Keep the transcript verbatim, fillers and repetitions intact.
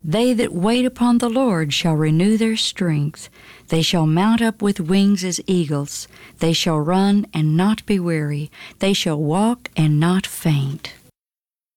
They that wait upon the Lord shall renew their strength. They shall mount up with wings as eagles. They shall run and not be weary. They shall walk and not faint.